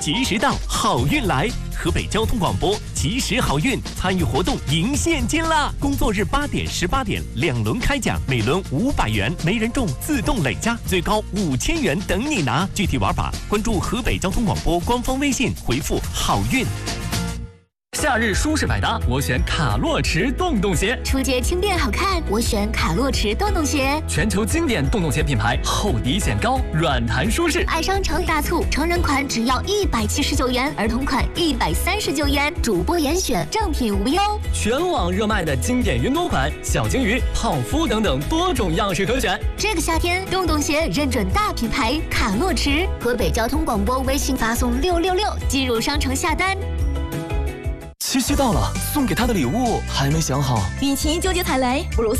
及时到，好运来。河北交通广播及时好运，参与活动赢现金啦！工作日8点、18点2轮开奖，每轮500元，没人中自动累加，最高5000元等你拿。具体玩法关注河北交通广播官方微信，回复好运。 夏日舒适百搭，我选卡洛驰洞洞鞋。 出街轻便好看，我选卡洛驰洞洞鞋。 全球经典洞洞鞋品牌，厚底显高，软弹舒适。 爱商城大促，成人款只要179元，儿童款139元，主播严选，正品无忧。 全网热卖的经典云朵款、小鲸鱼、泡芙等等多种样式可选。 这个夏天，洞洞鞋认准大品牌卡洛驰。河北交通广播微信发送666，进入商城下单。 七夕到了，送给他的礼物还没想好。 与其纠结踩雷，不如